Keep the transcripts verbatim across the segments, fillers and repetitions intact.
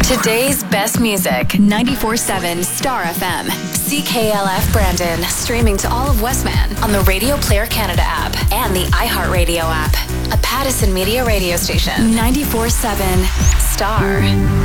Today's best music. ninety-four seven Star F M. C K L F Brandon. Streaming to all of Westman on the Radio Player Canada app and the iHeartRadio app. A Pattison Media radio station. ninety-four seven Star.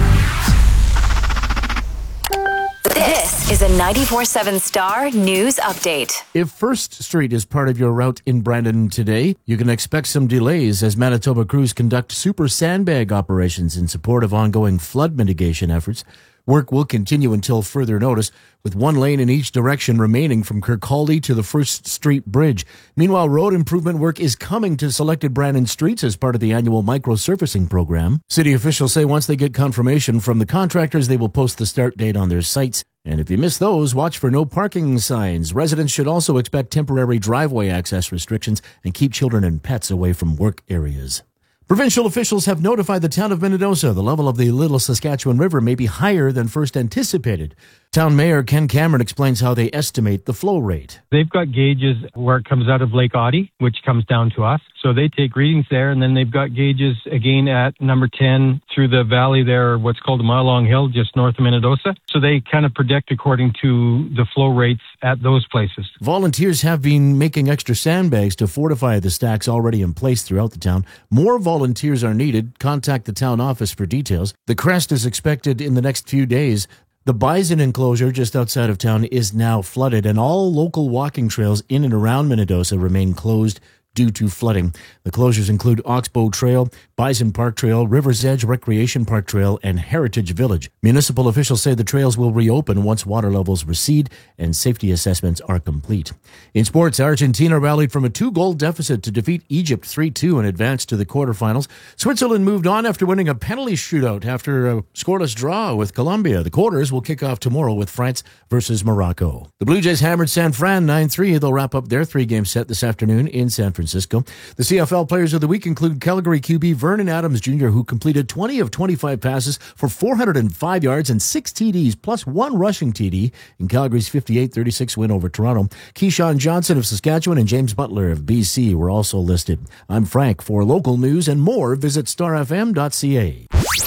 This is a ninety-four seven Star News Update. If First Street is part of your route in Brandon today, you can expect some delays as Manitoba crews conduct super sandbag operations in support of ongoing flood mitigation efforts. Work will continue until further notice, with one lane in each direction remaining from Kirkcaldy to the First Street Bridge. Meanwhile, road improvement work is coming to selected Brandon streets as part of the annual micro-surfacing program. City officials say once they get confirmation from the contractors, they will post the start date on their sites. And if you miss those, watch for no parking signs. Residents should also expect temporary driveway access restrictions and keep children and pets away from work areas. Provincial officials have notified the town of Minnedosa the level of the Little Saskatchewan River may be higher than first anticipated. Town Mayor Ken Cameron explains how they estimate the flow rate. They've got gauges where it comes out of Lake Audie, which comes down to us. So they take readings there, and then they've got gauges again at number ten through the valley there, what's called a Mile Long Hill, just north of Minnedosa. So they kind of predict according to the flow rates at those places. Volunteers have been making extra sandbags to fortify the stacks already in place throughout the town. More volunteers are needed. Contact the town office for details. The crest is expected in the next few days. The Bison enclosure just outside of town is now flooded, and all local walking trails in and around Minnedosa remain closed due to flooding. The closures include Oxbow Trail, Bison Park Trail, River's Edge Recreation Park Trail, and Heritage Village. Municipal officials say the trails will reopen once water levels recede and safety assessments are complete. In sports, Argentina rallied from a two-goal deficit to defeat Egypt three two and advanced to the quarterfinals. Switzerland moved on after winning a penalty shootout after a scoreless draw with Colombia. The quarters will kick off tomorrow with France versus Morocco. The Blue Jays hammered San Fran nine three. They'll wrap up their three-game set this afternoon in San Francisco. The C F L Players of the Week include Calgary Q B Vernon Adams Junior, who completed twenty of twenty-five passes for four hundred five yards and six T Ds, plus one rushing T D in Calgary's fifty-eight thirty-six win over Toronto. Keyshawn Johnson of Saskatchewan and James Butler of B C were also listed. I'm Frank. For local news and more, visit star f m dot c a.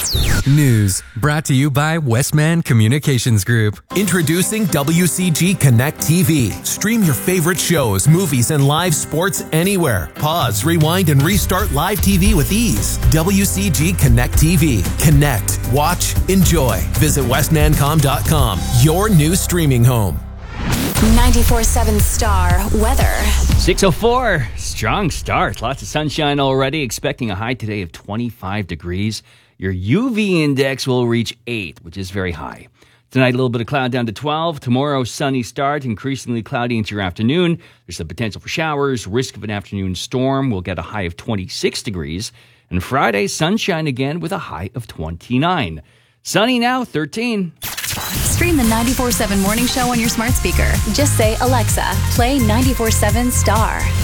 News brought to you by Westman Communications Group. Introducing W C G Connect T V. Stream your favorite shows, movies, and live sports anywhere. Pause, rewind, and restart live T V with ease. W C G Connect T V. Connect, watch, enjoy. Visit westman com dot com, your new streaming home. ninety-four seven Star Weather. six oh four, strong start. Lots of sunshine already. Expecting a high today of twenty-five degrees. Your U V index will reach eight, which is very high. Tonight, a little bit of cloud down to twelve. Tomorrow, sunny start, increasingly cloudy into your afternoon. There's the potential for showers, risk of an afternoon storm. We'll get a high of twenty-six degrees. And Friday, sunshine again with a high of twenty-nine. Sunny now, thirteen. Stream the ninety-four seven Morning Show on your smart speaker. Just say, Alexa, play ninety-four seven Star.